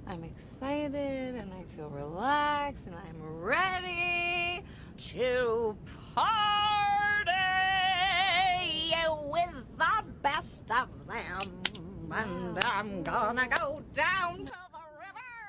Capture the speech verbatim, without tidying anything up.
I'm excited and I feel relaxed and I'm ready to party with the best of them. And I'm gonna go down to